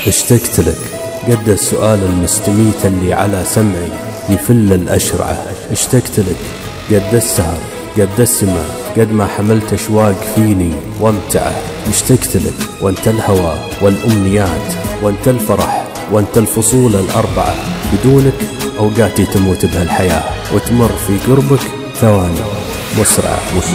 اشتقت لك قد السؤال المستميت اللي على سمعي يفل الأشرعة. اشتقت لك قد السهر قد السماء قد ما حملت أشواق فيني وامتعه. اشتقت لك وانت الهوى والأمنيات وانت الفرح وانت الفصول الأربعة. بدونك أوقاتي تموت بهالحياة وتمر في قربك ثواني مسرعة.